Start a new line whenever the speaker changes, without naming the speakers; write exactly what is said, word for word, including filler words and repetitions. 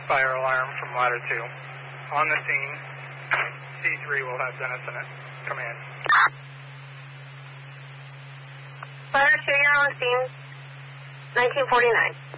fire alarm from ladder two. On the scene, C three will have Dennis in it. Command.
Ladder two, you're on scene. nineteen forty-nine.